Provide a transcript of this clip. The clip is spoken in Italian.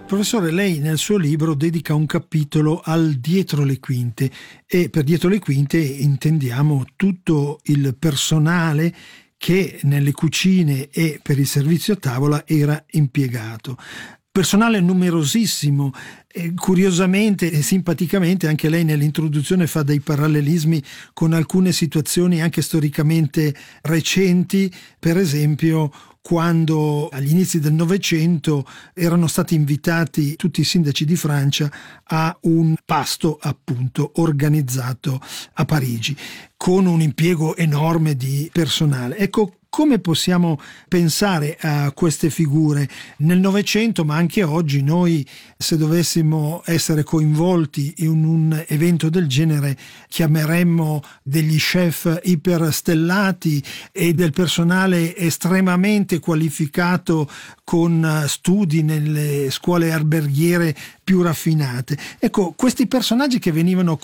Professore, lei nel suo libro dedica un capitolo al dietro le quinte, e per dietro le quinte intendiamo tutto il personale che nelle cucine e per il servizio a tavola era impiegato. Personale numerosissimo. Curiosamente e simpaticamente anche lei nell'introduzione fa dei parallelismi con alcune situazioni anche storicamente recenti, per esempio quando agli inizi del Novecento erano stati invitati tutti i sindaci di Francia a un pasto appunto organizzato a Parigi con un impiego enorme di personale. Ecco, come possiamo pensare a queste figure nel Novecento, ma anche oggi? Noi, se dovessimo essere coinvolti in un evento del genere, chiameremmo degli chef iperstellati e del personale estremamente qualificato con studi nelle scuole alberghiere più raffinate. Ecco, questi personaggi che venivano